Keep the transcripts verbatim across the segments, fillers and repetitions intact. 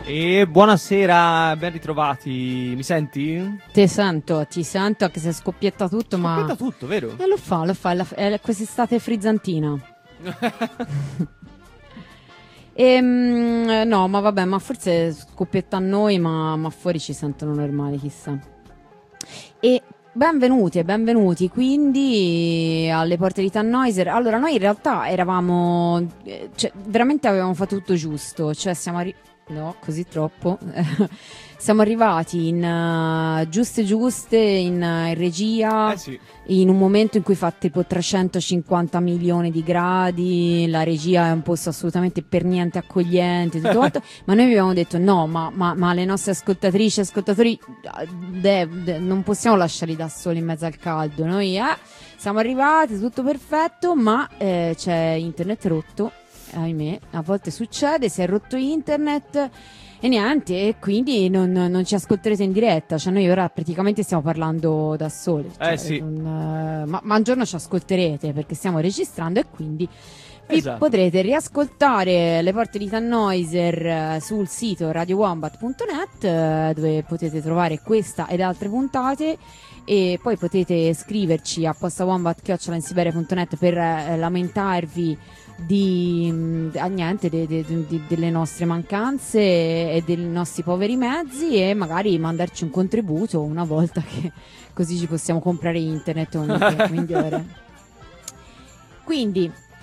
E buonasera, ben ritrovati. Mi senti? Ti sento, ti sento anche se scoppietta tutto, ma... Scoppietta tutto, vero? Eh, lo fa, lo fa, è, la, è quest'estate frizzantina. E, no, ma vabbè, ma forse scoppietta a noi, ma, ma fuori ci sentono normali, chissà. E benvenuti e benvenuti quindi alle porte di Tannhäuser. Allora, noi in realtà eravamo, cioè, veramente avevamo fatto tutto giusto, cioè siamo arrivati... No, così troppo. Siamo arrivati in uh, giuste giuste in, uh, in regia, eh sì. in un momento in cui fa tipo trecentocinquanta milioni di gradi, la regia è un posto assolutamente per niente accogliente, tutto quanto, ma noi abbiamo detto no, ma, ma, ma le nostre ascoltatrici e ascoltatori de, de, non possiamo lasciarli da soli in mezzo al caldo. Noi eh, siamo arrivati, tutto perfetto, ma eh, c'è internet rotto. Ahimè, a volte succede, si è rotto internet e niente, e quindi non, non ci ascolterete in diretta, cioè noi ora praticamente stiamo parlando da soli, cioè eh sì. non, ma, ma un giorno ci ascolterete perché stiamo registrando e quindi vi esatto. potrete riascoltare le porte di Tannhäuser sul sito radio wombat punto net, dove potete trovare questa ed altre puntate. E poi potete scriverci a postawombat chiocciola insiberia punto net per eh, lamentarvi di ah, niente de, de, de, delle nostre mancanze e dei nostri poveri mezzi e magari mandarci un contributo una volta, che così ci possiamo comprare internet ogni migliore. Quindi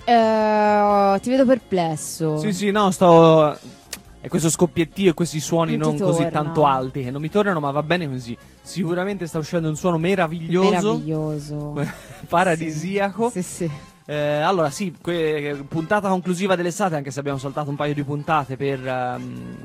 eh, ti vedo perplesso. Sì sì, no, sto... E questo scoppiettio e questi suoni non, non così tanto alti che non mi tornano, ma va bene così. Sicuramente sta uscendo un suono meraviglioso, meraviglioso. paradisiaco. Sì, sì, sì. Eh, allora sì, que- puntata conclusiva dell'estate, anche se abbiamo saltato un paio di puntate per, um,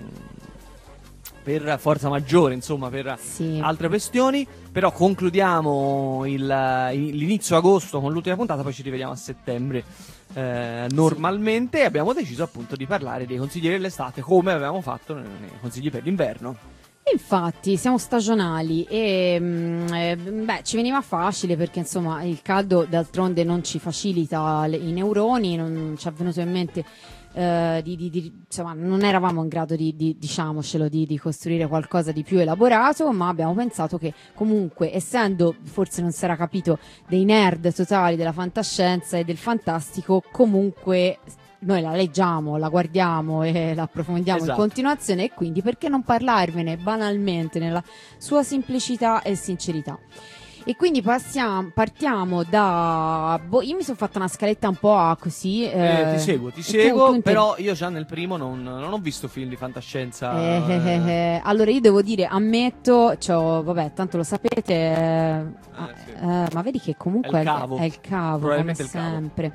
per forza maggiore, insomma, per sì. altre questioni. Però concludiamo il, l'inizio agosto con l'ultima puntata, poi ci rivediamo a settembre. Eh, normalmente sì. Abbiamo deciso appunto di parlare dei consigli dell'estate come avevamo fatto nei consigli per l'inverno. Infatti siamo stagionali e mh, eh, beh, ci veniva facile perché insomma il caldo d'altronde non ci facilita le, i neuroni, non ci è venuto in mente eh, di, di, di, insomma non eravamo in grado di, di diciamocelo di, di costruire qualcosa di più elaborato, ma abbiamo pensato che comunque, essendo, forse non si era capito, dei nerd totali della fantascienza e del fantastico, comunque noi la leggiamo, la guardiamo e la approfondiamo esatto. in continuazione, e quindi perché non parlarvene banalmente nella sua semplicità e sincerità. E quindi passiamo, partiamo da... Boh, io mi sono fatta una scaletta un po' a così... Eh, eh, ti seguo, ti seguo, tu, tu però io già nel primo non, non ho visto film di fantascienza. Eh, eh, eh. Allora io devo dire, ammetto, c'ho, vabbè, tanto lo sapete, eh, eh, sì. eh, ma vedi che comunque è il cavo, è il cavo, probabilmente come il cavo. sempre.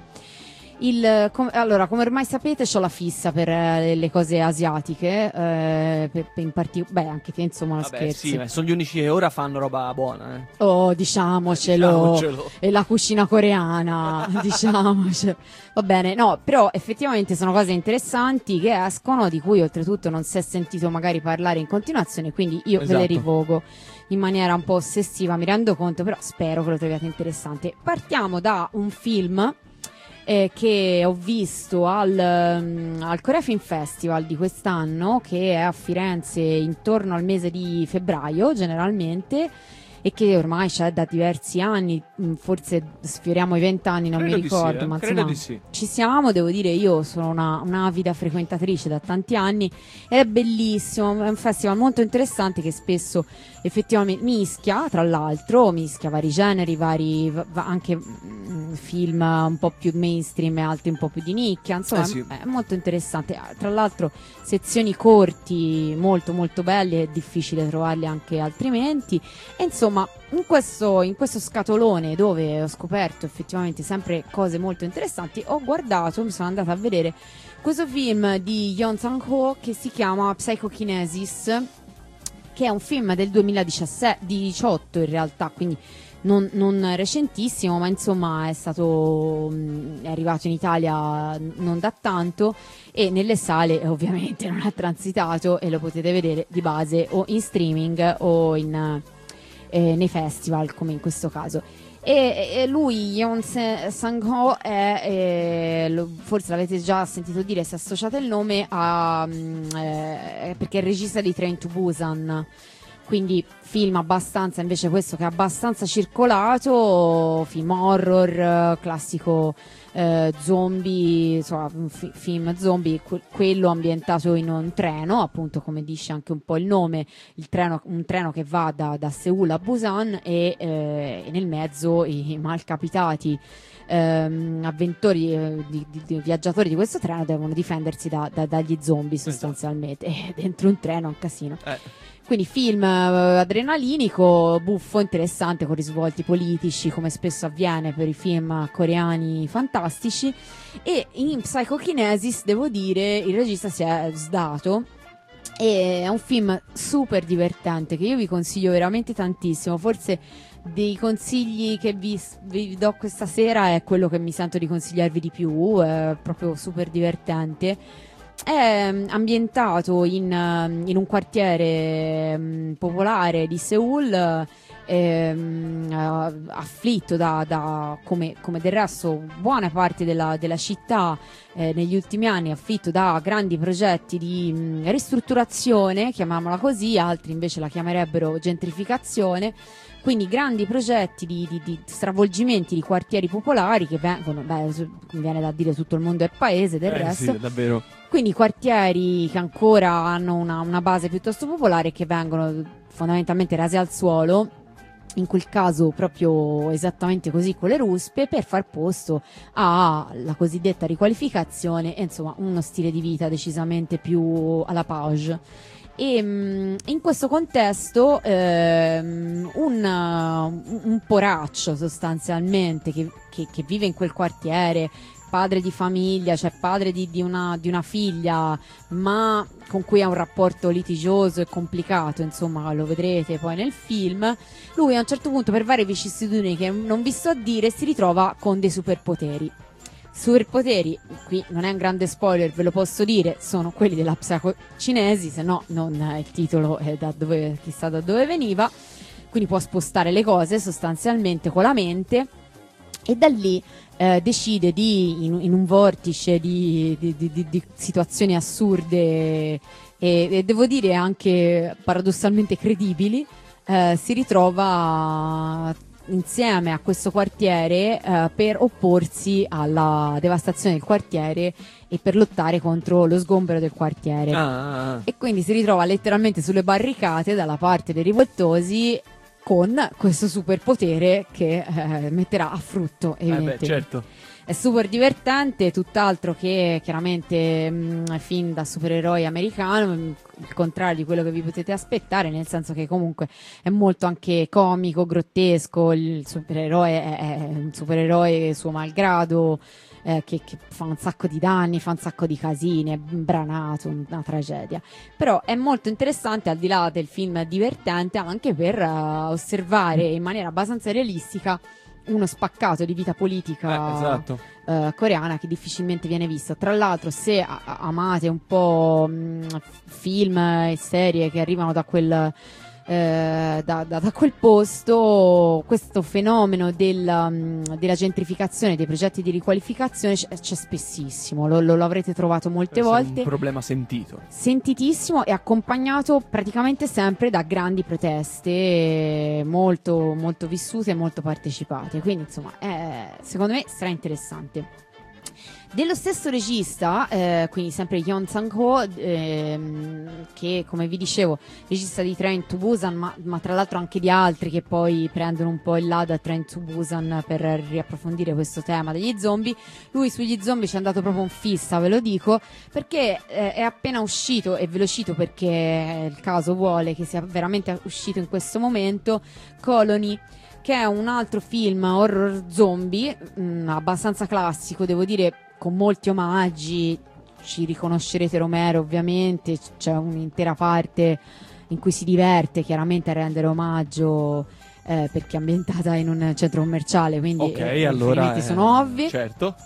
Il, com, allora, come ormai sapete, c'ho la fissa per eh, le cose asiatiche, eh, per, per in parti, beh, anche te, insomma, Vabbè, scherzi. sì, ma sono gli unici che ora fanno roba buona, eh. Oh, diciamocelo, diciamocelo. E la cucina coreana, diciamocelo. Va bene, no, però effettivamente sono cose interessanti che escono, di cui oltretutto non si è sentito magari parlare in continuazione, quindi io esatto. ve le rivogo in maniera un po' ossessiva, mi rendo conto, però spero che lo troviate interessante. Partiamo da un film Eh, che ho visto al, um, al Korea Film Festival di quest'anno, che è a Firenze intorno al mese di febbraio generalmente, e che ormai c'è da diversi anni, forse sfioriamo i vent'anni, non credo mi ricordo, sì, eh? ma credo insomma di sì. Ci siamo, devo dire, io sono una, un'avida frequentatrice da tanti anni, ed è bellissimo, è un festival molto interessante che spesso effettivamente mischia, tra l'altro, mischia vari generi, vari va, anche mh, film un po' più mainstream e altri un po' più di nicchia, insomma eh sì. è, è molto interessante, tra l'altro sezioni corti molto molto belli, è difficile trovarli anche altrimenti, e insomma in questo, in questo scatolone dove ho scoperto effettivamente sempre cose molto interessanti, ho guardato, mi sono andata a vedere questo film di Yeon Sang-ho che si chiama Psychokinesis, che è un film del duemiladiciotto in realtà, quindi non, non recentissimo, ma insomma è stato è arrivato in Italia non da tanto, e nelle sale ovviamente non ha transitato, e lo potete vedere di base o in streaming o in, eh, nei festival, come in questo caso. E, e lui, Yeon Sang-ho, è, è, lo, forse l'avete già sentito dire, si è associato il nome a, eh, perché è il regista di Train to Busan, quindi film abbastanza, invece questo che è abbastanza circolato, film horror, classico eh, zombie, insomma, un fi- film zombie, que- quello ambientato in un treno, appunto come dice anche un po' il nome, il treno, un treno che va da, da Seul a Busan e, eh, e nel mezzo i, i malcapitati ehm, avventori, eh, di, di, di viaggiatori di questo treno devono difendersi da, da, dagli zombie sostanzialmente, e dentro un treno è un casino. Eh. Quindi film eh, adrenalinico, buffo, interessante, con risvolti politici, come spesso avviene per i film coreani fantastici. E in Psychokinesis, devo dire, il regista si è sdato. E è un film super divertente che io vi consiglio veramente tantissimo. Forse dei consigli che vi, vi do questa sera è quello che mi sento di consigliarvi di più, è proprio super divertente. È ambientato in, in un quartiere um, popolare di Seul, ehm, uh, afflitto da, da come, come del resto buona parte della, della città eh, negli ultimi anni, afflitto da grandi progetti di mh, ristrutturazione, chiamiamola così, altri invece la chiamerebbero gentrificazione. Quindi grandi progetti di, di, di stravolgimenti di quartieri popolari che vengono, beh, viene da dire tutto il mondo è paese del eh, resto. Sì, davvero. Quindi quartieri che ancora hanno una, una base piuttosto popolare, che vengono fondamentalmente rasi al suolo, in quel caso proprio esattamente così con le ruspe, per far posto alla cosiddetta riqualificazione e insomma uno stile di vita decisamente più alla page. E mh, in questo contesto ehm, un, un poraccio sostanzialmente che, che, che vive in quel quartiere, padre di famiglia, cioè padre di, di, una, di una figlia, ma con cui ha un rapporto litigioso e complicato, insomma lo vedrete poi nel film. Lui a un certo punto, per varie vicissitudini che non vi sto a dire, si ritrova con dei superpoteri. Superpoteri, qui non è un grande spoiler, ve lo posso dire, sono quelli della psicocinesi, se no non il titolo è da dove, chissà da dove veniva. Quindi può spostare le cose sostanzialmente con la mente, e da lì eh, decide di, in, in un vortice di, di, di, di, di situazioni assurde e, e devo dire anche paradossalmente credibili, eh, si ritrova insieme a questo quartiere eh, per opporsi alla devastazione del quartiere e per lottare contro lo sgombero del quartiere. Ah, ah. E quindi si ritrova letteralmente sulle barricate dalla parte dei rivoltosi, con questo superpotere che eh, metterà a frutto, evidentemente. Eh beh, certo. È super divertente, tutt'altro che chiaramente mh, film da supereroi americano, mh, il contrario di quello che vi potete aspettare, nel senso che comunque è molto anche comico, grottesco, il supereroe è, è un supereroe suo malgrado, eh, che, che fa un sacco di danni, fa un sacco di casini, è branato, una tragedia. Però è molto interessante, al di là del film divertente, anche per uh, osservare in maniera abbastanza realistica uno spaccato di vita politica eh, esatto. uh, coreana che difficilmente viene visto. Tra l'altro, se a- amate un po' mh, film e serie che arrivano da quel eh, da, da, da quel posto, questo fenomeno del, um, della gentrificazione, dei progetti di riqualificazione c'è, c'è spessissimo, lo, lo, lo avrete trovato molte Deve volte, un problema sentito sentitissimo, e accompagnato praticamente sempre da grandi proteste molto, molto vissute e molto partecipate. Quindi insomma è, secondo me sarà interessante. Dello stesso regista, eh, quindi sempre Yeon Sang-ho, ehm, che come vi dicevo, regista di Train to Busan, ma, ma tra l'altro anche di altri che poi prendono un po' il là da Train to Busan per riapprofondire questo tema degli zombie. Lui sugli zombie ci è andato proprio un fissa, ve lo dico, perché eh, è appena uscito, e ve lo cito perché il caso vuole che sia veramente uscito in questo momento, Colony, che è un altro film horror zombie, mh, abbastanza classico, devo dire, con molti omaggi. Ci riconoscerete Romero, ovviamente, c'è un'intera parte in cui si diverte chiaramente a rendere omaggio, eh, perché è ambientata in un centro commerciale, quindi ok, eh, allora i sono ovvi. Certo.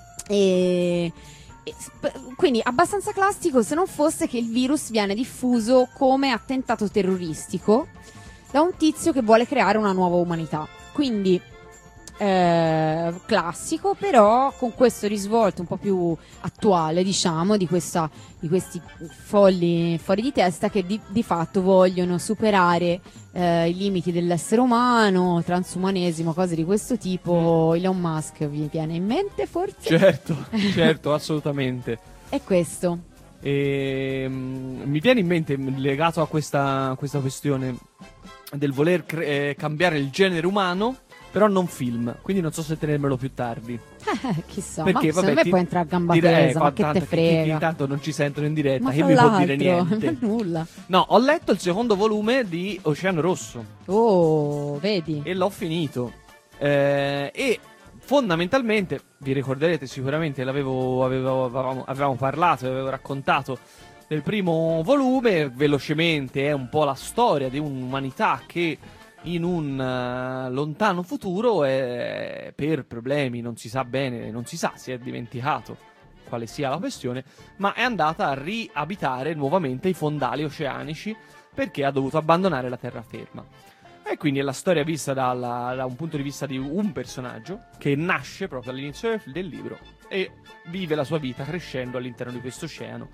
E, e quindi abbastanza classico, se non fosse che il virus viene diffuso come attentato terroristico da un tizio che vuole creare una nuova umanità. Quindi eh, classico, però con questo risvolto un po' più attuale, diciamo, di, questa, di questi folli fuori di testa che di, di fatto vogliono superare eh, i limiti dell'essere umano, transumanesimo, cose di questo tipo. Elon Musk vi viene in mente forse? Certo, certo, assolutamente. È questo. E, mm, mi viene in mente, legato a questa, questa questione del voler cre- eh, cambiare il genere umano, però non film, quindi non so se tenermelo più tardi. Eh, chissà, Perché, ma vabbè, secondo me ti- puoi entrare a gamba dire- eh, tesa, ma che tanto- te frega. Tanto non ci sentono in diretta, Ma che fra mi può dire l'altro, niente. nulla. No, ho letto il secondo volume di Oceano Rosso Oh, vedi? e l'ho finito. Eh, e fondamentalmente, vi ricorderete sicuramente, l'avevo, avevo, avevamo, avevamo parlato, avevo raccontato nel primo volume, velocemente, è un po' la storia di un'umanità che in un uh, lontano futuro è, per problemi non si sa bene, non si sa, si è dimenticato quale sia la questione, ma è andata a riabitare nuovamente i fondali oceanici perché ha dovuto abbandonare la terraferma. E quindi è la storia vista dalla, da un punto di vista di un personaggio che nasce proprio all'inizio del, del libro e vive la sua vita crescendo all'interno di questo oceano.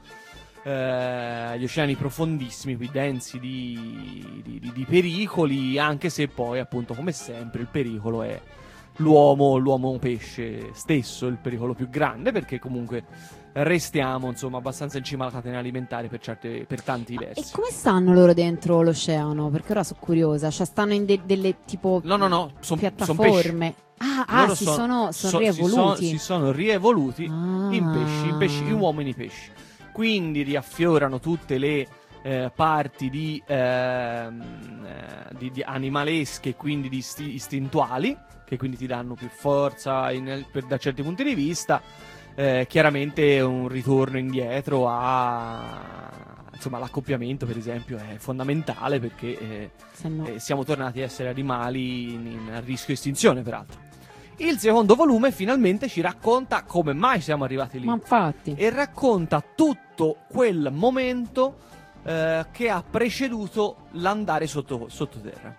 Eh, gli oceani profondissimi, qui densi di, di, di, di pericoli, anche se poi, appunto, come sempre, il pericolo è l'uomo, l'uomo pesce stesso, il pericolo più grande, perché comunque restiamo, insomma, abbastanza in cima alla catena alimentare per, certe, per tanti versi. E come stanno loro dentro l'oceano? Perché ora sono curiosa, cioè stanno in de- delle tipo No, no, no, sono piattaforme. Ah, ah Loro si son- sono, sono so- rievoluti. Si sono, si sono rievoluti Ah. in pesci, in pesci, in uomini pesci. Quindi riaffiorano tutte le eh, parti di, ehm, eh, di, di animalesche, quindi di isti- istintuali, che quindi ti danno più forza in- per- da certi punti di vista. Eh, chiaramente un ritorno indietro a, insomma, l'accoppiamento, per esempio, è fondamentale perché eh, Se no. eh, siamo tornati a essere animali in, in- a rischio estinzione, peraltro. Il secondo volume finalmente ci racconta come mai siamo arrivati lì Ma infatti. e racconta tutto quel momento eh, che ha preceduto l'andare sotto, sottoterra.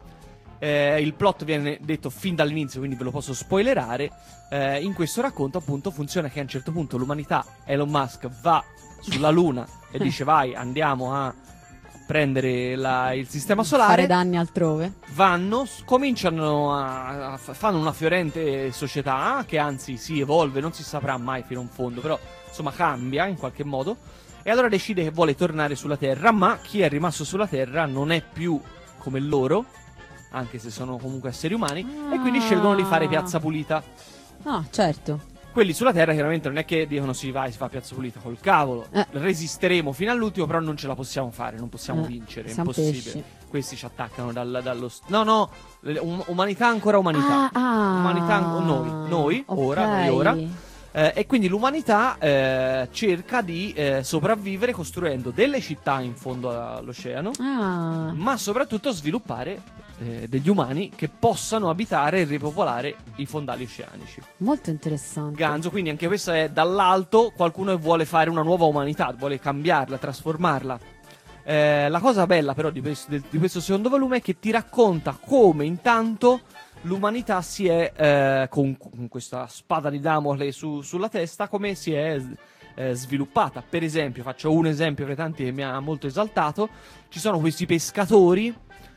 Eh, il plot viene detto fin dall'inizio, quindi ve lo posso spoilerare. Eh, in questo racconto, appunto, funziona che a un certo punto l'umanità, Elon Musk, va sulla Luna e dice vai, andiamo a prendere la- il sistema Fare solare. danni altrove. Vanno, s- cominciano a, a f- fanno una fiorente società che anzi si evolve, non si saprà mai fino a un fondo, però insomma cambia in qualche modo. E allora decide che vuole tornare sulla Terra, ma chi è rimasto sulla Terra non è più come loro, anche se sono comunque esseri umani, e quindi Ah. scelgono di fare piazza pulita. Ah, certo. Quelli sulla Terra chiaramente non è che dicono sì vai, si fa piazza pulita col cavolo, Eh. resisteremo fino all'ultimo, però non ce la possiamo fare, non possiamo Eh, vincere, è siamo impossibile. pesci. Questi ci attaccano dal- dallo... st- no, no, le- um- umanità ancora umanità. Ah, ah. Umanità, noi, noi, ora, noi Ok. ora. Eh, e quindi l'umanità eh, cerca di eh, sopravvivere costruendo delle città in fondo all'oceano, Ah. ma soprattutto sviluppare eh, degli umani che possano abitare e ripopolare i fondali oceanici. Molto interessante. Ganzo, quindi anche questo è dall'alto qualcuno che vuole fare una nuova umanità, vuole cambiarla, trasformarla. Eh, la cosa bella però di questo, di questo secondo volume è che ti racconta come intanto l'umanità si è, eh, con, con questa spada di Damocle su- sulla testa, come si è eh, sviluppata. Per esempio, faccio un esempio tra i tanti che mi ha molto esaltato, ci sono questi pescatori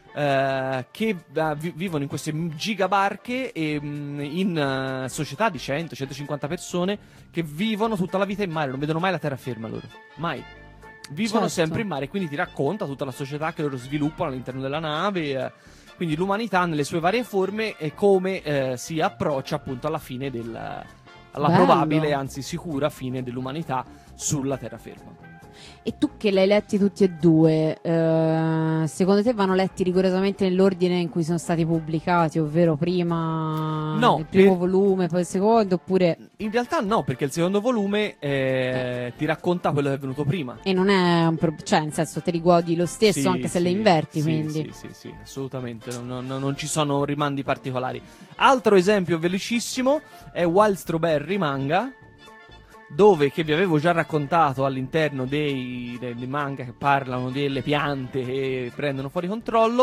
eh, che eh, vi- vivono in queste gigabarche e mh, in eh, società di cento centocinquanta persone che vivono tutta la vita in mare, non vedono mai la terraferma loro, mai. Vivono Certo. sempre in mare, quindi ti racconta tutta la società che loro sviluppano all'interno della nave, eh, quindi l'umanità nelle sue varie forme e come eh, si approccia appunto alla fine del, alla Bello. probabile, anzi sicura fine dell'umanità sulla terraferma. E tu che l'hai letti tutti e due, eh, secondo te vanno letti rigorosamente nell'ordine in cui sono stati pubblicati, ovvero prima No, il primo per- volume, poi il secondo, oppure... In realtà no, perché il secondo volume eh, ti racconta quello che è venuto prima. E non è un pro- cioè, nel senso, te li godi lo stesso Sì, anche se sì, le inverti, sì, quindi... Sì, sì, sì, assolutamente, non, non- non ci sono rimandi particolari. Altro esempio velocissimo è Wild Strawberry Manga, dove, che vi avevo già raccontato all'interno dei, dei, dei manga che parlano delle piante che prendono fuori controllo.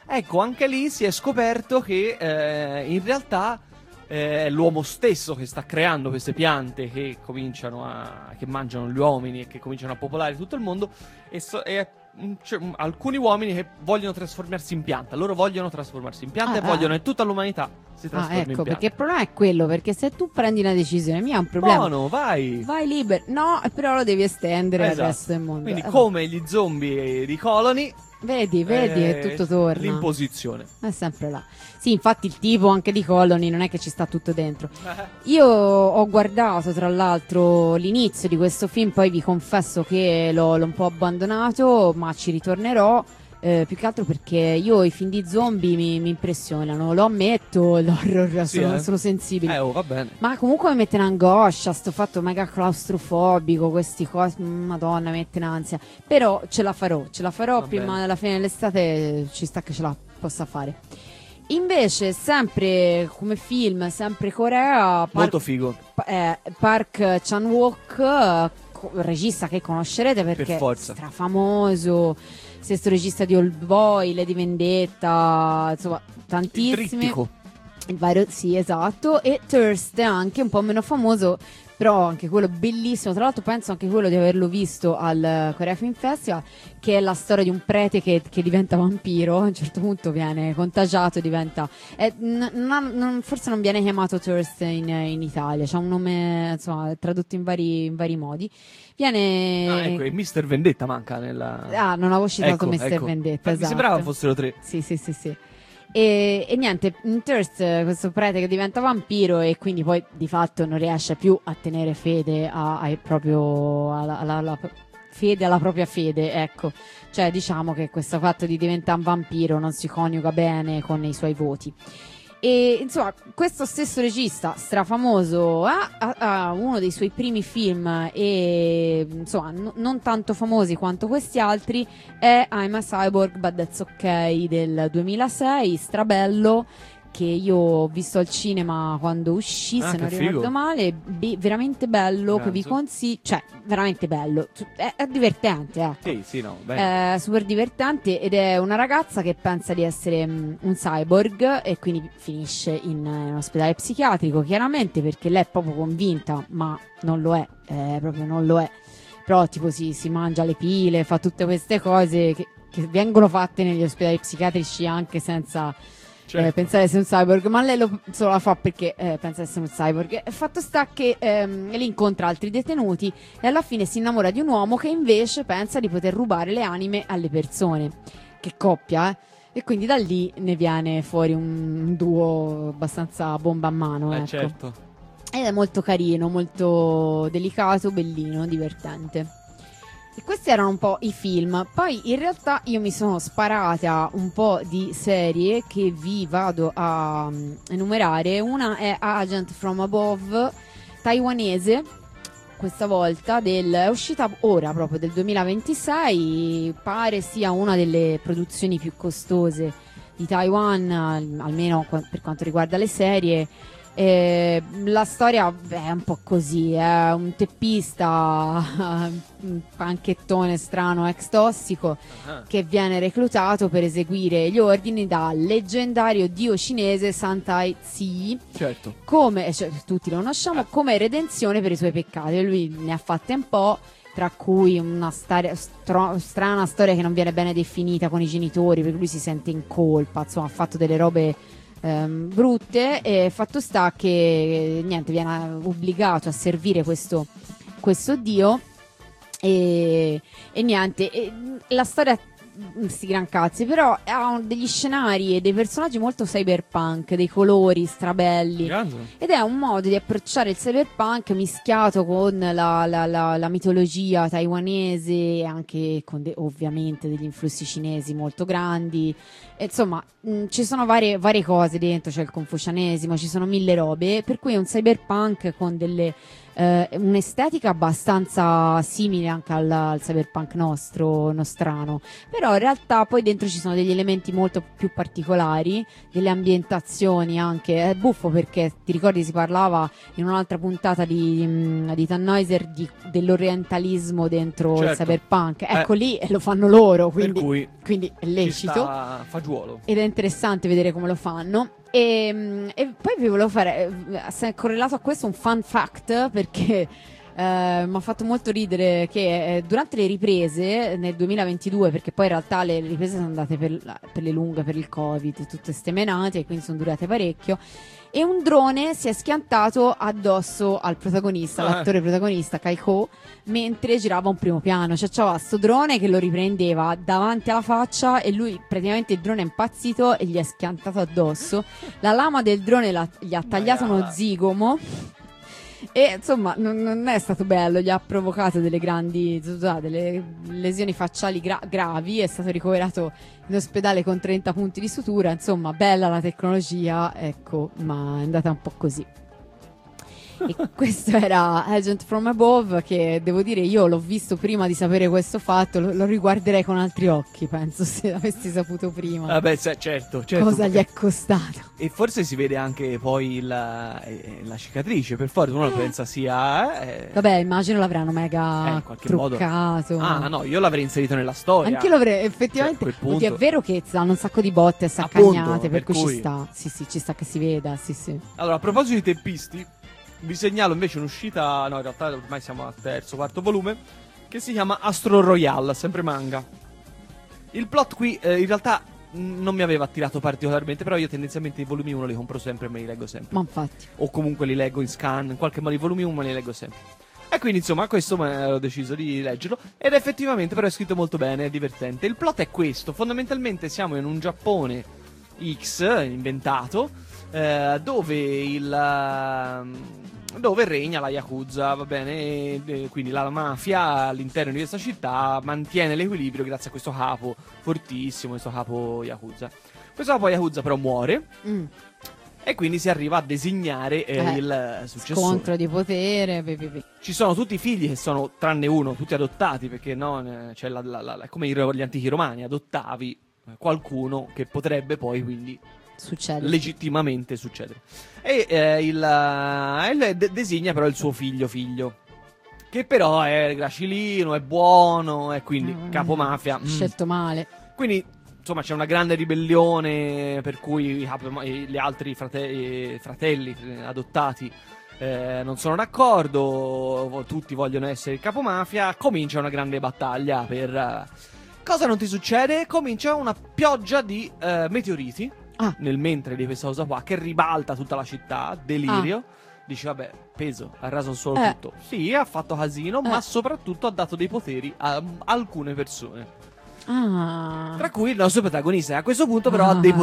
Ecco, anche lì si è scoperto che eh, in realtà eh, è l'uomo stesso che sta creando queste piante che cominciano a che mangiano gli uomini e che cominciano a popolare tutto il mondo, e, so, e c'è alcuni uomini che vogliono trasformarsi in pianta. Loro vogliono trasformarsi in pianta Ah, e vogliono ah. che tutta l'umanità si Ah, trasformi ecco, in pianta. perché il problema è quello, perché se tu prendi una decisione, mia è un problema. Buono, vai! Vai libero. No, però lo devi estendere Esatto. al resto del mondo. Quindi Eh, come gli zombie di Colony, Vedi, vedi eh, che tutto torna. l'imposizione. È sempre là. Sì, infatti il tipo anche di Colony non è che ci sta tutto dentro. Io ho guardato tra l'altro l'inizio di questo film, poi vi confesso che l'ho, l'ho un po' abbandonato, ma ci ritornerò. Eh, più che altro perché io i film di zombie mi, mi impressionano, lo ammetto, l'horror Sì, sono, eh. sono sensibile. Eh, oh, va bene. Ma comunque mi mette in angoscia, sto fatto mega claustrofobico, questi cose, madonna, mi mette in ansia. Però ce la farò, ce la farò Va prima bene. della fine dell'estate, ci sta che ce la possa fare. Invece, sempre come film, sempre Corea, Park, Molto figo. eh, Park Chan-wook, eh, co- regista che conoscerete perché Per forza. è strafamoso, stesso regista di Old Boy, Lady Vendetta, insomma, Il tantissimi. trittico. Il vario, sì, esatto. E Thirst, anche un po' meno famoso, però anche quello bellissimo. Tra l'altro penso anche quello di averlo visto al Korea Film Festival, che è la storia di un prete che, che diventa vampiro. A un certo punto viene contagiato e diventa... è- n- non- non- forse non viene chiamato Thirst in, in Italia, c'ha un nome, insomma, tradotto in vari, in vari modi. Viene... Ah, ecco, e mister Vendetta manca nella... Ah, non avevo citato Ecco, mister ecco. Vendetta, Mi esatto. sembrava fossero tre. Sì, sì, sì, sì. E, e niente, in Thirst, eh, questo prete che diventa vampiro e quindi poi di fatto non riesce più a tenere fede a, a- proprio alla, alla- alla- fede alla propria fede, ecco. Cioè diciamo che questo fatto di diventare un vampiro non si coniuga bene con i suoi voti. E insomma, questo stesso regista strafamoso ha, ha- ha uno dei suoi primi film, e insomma, n- non tanto famosi quanto questi altri, è I'm a Cyborg But That's Okay del duemilasei, strabello, che io ho visto al cinema quando uscì, Ah, se non che ricordo figo. male, be- veramente bello, che vi Grazie. consiglio, cioè veramente bello, è, è divertente, ecco. Sì, sì, no, bene. È super divertente ed è una ragazza che pensa di essere mm, un cyborg e quindi finisce in, eh, in ospedale psichiatrico, chiaramente perché lei è proprio convinta, ma non lo è, eh, proprio non lo è. Però tipo si, si mangia le pile, fa tutte queste cose che, che vengono fatte negli ospedali psichiatrici anche senza Certo. eh, pensare di essere un cyborg, ma lei lo, solo la fa perché eh, pensa di essere un cyborg. E fatto sta che ehm, lei incontra altri detenuti e alla fine si innamora di un uomo che invece pensa di poter rubare le anime alle persone. Che coppia, eh? E quindi da lì ne viene fuori un duo abbastanza bomba a mano, Eh, ecco. certo. Ed è molto carino, molto delicato, bellino, divertente. E questi erano un po' i film. Poi in realtà io mi sono sparata un po' di serie che vi vado a mm, enumerare. Una è Agent from Above, taiwanese, questa volta, del, è uscita ora proprio del duemilaventisei, pare sia una delle produzioni più costose di Taiwan, al- almeno qua- per quanto riguarda le serie. Eh, la storia beh, è un po' così, è un teppista, un panchettone strano, ex tossico, Ah. che viene reclutato per eseguire gli ordini dal leggendario dio cinese Santai Tzu, Certo. come, cioè, tutti lo conosciamo, come redenzione per i suoi peccati. Lui ne ha fatte un po', tra cui una staria- stro- strana storia che non viene bene definita con i genitori, perché lui si sente in colpa, insomma ha fatto delle robe ehm, brutte, e fatto sta che niente, viene obbligato a servire questo, questo dio e, e niente, e, la storia mm, sti gran cazzi, però ha un- degli scenari e dei personaggi molto cyberpunk, dei colori strabelli. Grande. Ed è un modo di approcciare il cyberpunk mischiato con la, la- la- la mitologia taiwanese e anche con de- ovviamente degli influssi cinesi molto grandi. E insomma, mh, ci sono varie, varie cose dentro, c'è il confucianesimo, ci sono mille robe, per cui è un cyberpunk con delle eh, un'estetica abbastanza simile anche al, al cyberpunk nostro, nostrano, però in realtà poi dentro ci sono degli elementi molto più particolari, delle ambientazioni anche. È buffo perché ti ricordi si parlava in un'altra puntata di, mh, di Tannhäuser di, dell'orientalismo dentro certo. il cyberpunk, ecco eh, lì lo fanno loro, quindi, per cui quindi è lecito, sta fagiolo. ed è interessante vedere come lo fanno. E, e poi vi volevo fare, eh, correlato a questo, un fun fact, perché eh, mi ha fatto molto ridere che eh, durante le riprese nel duemilaventidue, perché poi in realtà le riprese sono andate per, per le lunghe, per il Covid, tutte ste menate, e quindi sono durate parecchio, e un drone si è schiantato addosso al protagonista, Ah. l'attore protagonista Kai Ho, mentre girava un primo piano. Cioè c'aveva sto drone che lo riprendeva davanti alla faccia e lui praticamente, il drone è impazzito e gli è schiantato addosso. La lama del drone la- gli ha tagliato uno Maiala. zigomo e insomma non, non è stato bello, gli ha provocato delle grandi, delle lesioni facciali gra- gravi, è stato ricoverato in ospedale con trenta punti di sutura. Insomma, bella la tecnologia, ecco, ma è andata un po' così. E questo era Agent from Above, che devo dire io l'ho visto prima di sapere questo fatto, lo, lo riguarderei con altri occhi, penso, se avessi saputo prima. Vabbè, se- certo, certo. Cosa gli perché- è costato. E forse si vede anche poi la, eh, la cicatrice, per forza uno pensa sia... eh, Vabbè, immagino l'avranno eh, mega in qualche modo. truccato. Ah no, io l'avrei inserito nella storia. Anche io l'avrei, effettivamente. Cioè, a quel Oddio, è punto- vero che hanno un sacco di botte e Appunto, saccagnate, per, per cui, cui- ci sta. Sì, sì, ci sta che si veda, sì, sì. Allora, a proposito di teppisti, vi segnalo invece un'uscita, no in realtà ormai siamo al terzo, quarto volume, che si chiama Astro Royale, sempre manga. Il plot qui eh, in realtà mh, non mi aveva attirato particolarmente, però io tendenzialmente i volumi uno li compro sempre e me li leggo sempre. Ma infatti. O comunque li leggo in scan, in qualche modo i volumi uno me li leggo sempre. E quindi insomma questo me ero deciso di leggerlo, ed effettivamente però è scritto molto bene, è divertente. Il plot è questo: fondamentalmente siamo in un Giappone X inventato, eh, dove il ehm, dove regna la Yakuza, va bene, e, e quindi la mafia all'interno di questa città mantiene l'equilibrio grazie a questo capo fortissimo, questo capo Yakuza. Questo capo Yakuza però muore, Mm. e quindi si arriva a designare eh, Eh, il successore. Scontro di potere. Pe, pe, pe. Ci sono tutti i figli che sono, tranne uno, tutti adottati, perché no, eh, c'è la, la- la- la- come i- gli antichi romani, adottavi eh, qualcuno che potrebbe poi quindi Succede. legittimamente succedere. E eh, il, eh, il de- designa però il suo figlio figlio, che però è gracilino, è buono, e quindi Mm. capomafia. mm. Scelto male. Quindi insomma c'è una grande ribellione, per cui i capo- i- gli altri frate- eh, fratelli eh, adottati eh, non sono d'accordo, vo- tutti vogliono essere il capomafia. Comincia una grande battaglia per... eh, cosa non ti succede? Comincia una pioggia di eh, meteoriti Ah. nel mentre di questa cosa qua, che ribalta tutta la città, delirio. Dici vabbè, peso, ha raso solo Eh. tutto. Sì, ha fatto casino, Eh. ma soprattutto ha dato dei poteri a alcune persone. Ah. Tra cui il nostro protagonista. A questo punto, però, ha Ah. dei poteri.